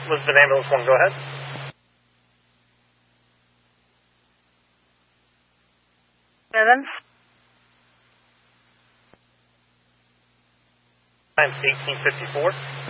Elizabeth Ambulance 1, go ahead. Evans? Time 1854.